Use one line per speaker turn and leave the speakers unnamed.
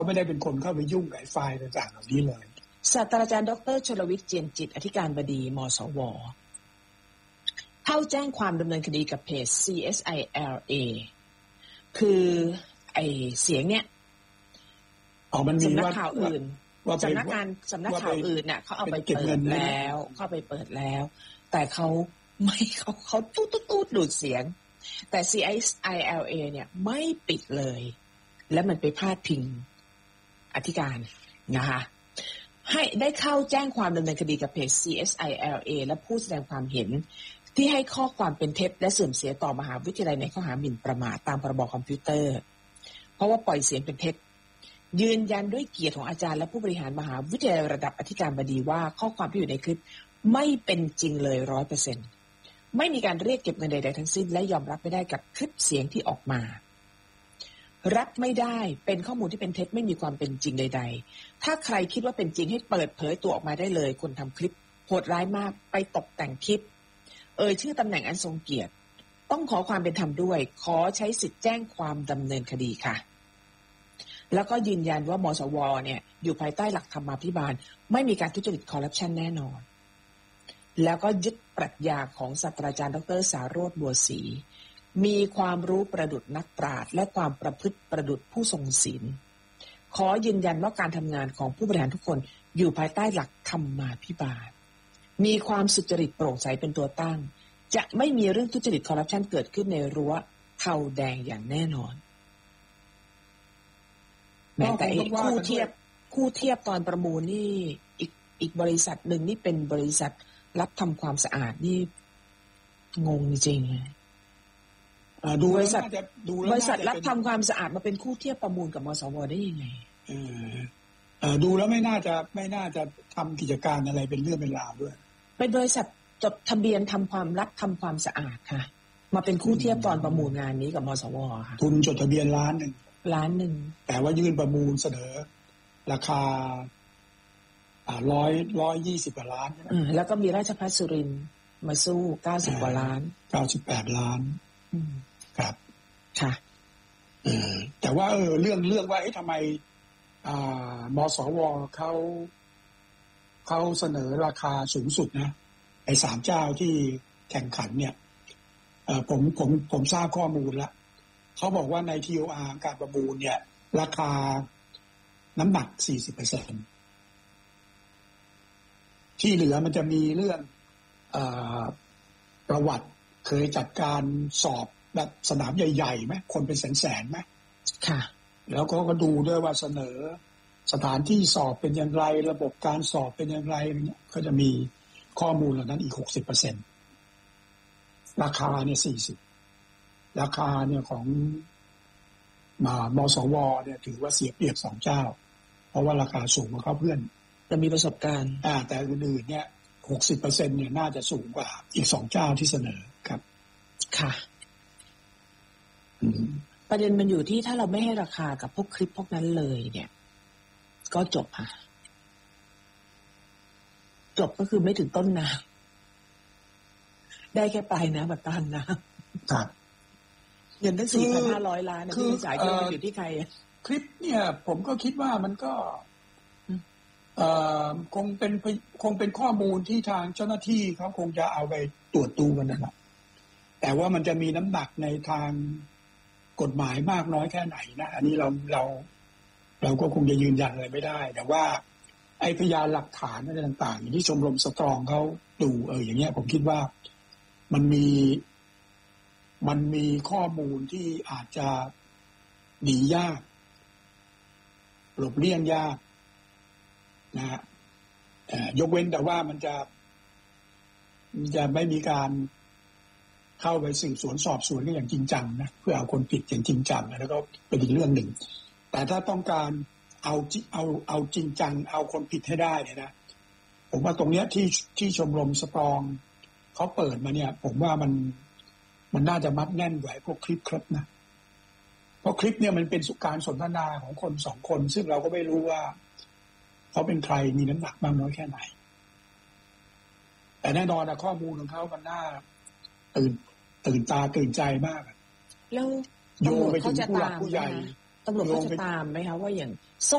ไม่ได้เป็นคนเข้าไปยุ่งกับไฟล์ต่างๆเหล่านี้เลย
ศาสตราจารย์ดร.ชลวิทย์ เจียนจิตอธิการบดีมสว.เข้าแจ้งความดำเนินคดีกับเพจ CSILA คือไอเสียงเนี้ยสำนักข่าวอื่นสำนักข่าวอื่นเนี่ยเขาเอาไปเปิดแล้วเข้าไปเปิดแล้วแต่เขาไม่เขาตู้ดูดเสียงแต่ CSILA เนี่ยไม่ปิดเลยและมันไปพาดพิงอธิการนะคะให้ได้เข้าแจ้งความดำเนินคดีกับเพจ CSILA และผู้แสดงความเห็นที่ให้ข้อความเป็นเท็จและเสื่อมเสียต่อมหาวิทยาลัยในข้อหาหมิ่นประมาทตามพรบคอมพิวเตอร์เพราะว่าปล่อยเสียงเป็นเท็จยืนยันด้วยเกียรติของอาจารย์และผู้บริหารมหาวิทยาลัยระดับอธิการบดีว่าข้อความที่อยู่ในคลิปไม่เป็นจริงเลย 100% ไม่มีการเรียกเก็บเงินใดๆทั้งสิ้นและยอมรับไม่ได้กับคลิปเสียงที่ออกมารับไม่ได้เป็นข้อมูลที่เป็นเท็จไม่มีความเป็นจริงใดๆถ้าใครคิดว่าเป็นจริงให้เปิดเผยตัวออกมาได้เลยคนทำคลิปโหดร้ายมากไปตกแต่งคลิปชื่อตำแหน่งอันทรงเกียรติต้องขอความเป็นธรรมด้วยขอใช้สิทธิ์แจ้งความดำเนินคดีค่ะแล้วก็ยืนยันว่ามสวเนี่ยอยู่ภายใต้หลักธรรมาภิบาลไม่มีการทุจริตคอร์รัปชันแน่นอนแล้วก็ยึดปรัชญาของศาสตราจารย์ดร.สาโรจน์บัวศรีมีความรู้ประดุจนักปราชญ์และความประพฤติประดุจผู้ทรงศีลขอยืนยันว่าการทำงานของผู้บริหารทุกคนอยู่ภายใต้หลักธรรมาภิบาลมีความสุจริตโปร่งใสเป็นตัวตั้งจะไม่มีเรื่องทุจริตคอร์รัปชันเกิดขึ้นในรั้วเทาแดงอย่างแน่นอนแม้แต่คู่เทียบตอนประมูลนี่อีกบริษัทหนึ่งนี่เป็นบริษัทรับทำความสะอาดนี่งงจริงๆบริษัทรับทำความสะอาดมาเป็นคู่เทียบประมูลกับมสวได้ยังไง
ดูแล้วไม่น่าจะทำกิจการอะไรเป็นเรื่องเป็นราวด้วย
เป็นบริษัทจดทะเบียนทำความสะอาดค่ะมาเป็นคู่เทียบตอนประมูลงานนี้กับมสวค่ะ
ทุนจดทะเบียน1,000,000แต่ว่ายื่นประมูลเสนอราคา120 กว่าล้าน
แล้วก็มีราชภัฏสุรินทร์มาสู้90 กว่าล้าน
98 ล้านครับ
ค่ะ
แต่ว่าเรื่องว่าทำไมมสวเขาเสนอราคาสูงสุดนะไอ้3เจ้าที่แข่งขันเนี่ยผมทราบข้อมูลแล้วเขาบอกว่าใน TOR การประมูลเนี่ยราคาน้ำหนัก 40% ที่เหลือมันจะมีเรื่องประวัติเคยจัดการสอบแบบสนามใหญ่ๆไหมคนเป็นแสนๆไหม
ค่ะ
แล้วก็ดูด้วยว่าเสนอสถานที่สอบเป็นอย่างไรระบบการสอบเป็นอย่างไรเนี่ยก็จะมีข้อมูลเหล่านั้นอีก 60% ราคาเนี่ย40ราคาเนี่ยของมสวเนี่ยถือว่าเสียเปรียบ2เจ้าเพราะว่าราคาสูงกว่าเขาเพื่อน
จะมีประสบการณ์
แต่อื่นๆเนี่ย 60% เนี่ยน่าจะสูงกว่าอีก2เจ้าที่เสนอครับ
ค่ะประเด็นมันอยู่ที่ถ้าเราไม่ให้ราคากับพวกคลิปพวกนั้นเลยเนี่ยก็จบค่ะจบก็คือไม่ถึงต้นน้ำได้แค่ปลายน้ำแบบต้นน้
ำครับ
เงินตั้ง 4,500 ล้านนะที่สายที่มันอยู่ที่ใคร
คลิปเนี่ยผมก็คิดว่ามันก็คงเป็นข้อมูลที่ทางเจ้าหน้าที่เขาคงจะเอาไปตรวจดูกันนะครับแต่ว่ามันจะมีน้ำหนักในทางกฎหมายมากน้อยแค่ไหนนะอันนี้เราก็คงจะยืนยันอะไรไม่ได้แต่ว่าไอ้พยานหลักฐานอะไรต่างๆอย่างที่ชมรมสตรองเขาดูอย่างเงี้ยผมคิดว่ามันมีข้อมูลที่อาจจะหนียากหลบเลี่ยงยากนะฮะยกเว้นแต่ว่ามันจะไม่มีการเข้าไปสืบสวนสอบสวนกันอย่างจริงจังนะเพื่อเอาคนผิดอย่างจริงจังแล้วก็เป็นอีกเรื่องหนึ่งแต่ถ้าต้องการเอาจริงจังเอาคนผิดให้ได้เนี่ยนะผมว่าตรงเนี้ยที่ชมรมสตรองเขาเปิดมาเนี่ยผมว่ามันน่าจะมัดแน่นกว่าพวกคลิปครับนะเพราะคลิปเนี่ยมันเป็นการสนทนาของคน2คนซึ่งเราก็ไม่รู้ว่าเขาเป็นใครมีน้ำหนักมากน้อยแค่ไหนแต่แน่นอนนะข้อมูลของเขามันน่าตื่นตาตื่นใจมาก
แล้ว
โยงไปถึงผู้หลักผู้ใหญ่
ตำรวจเขาจะตามไหมคะว่าอย่าง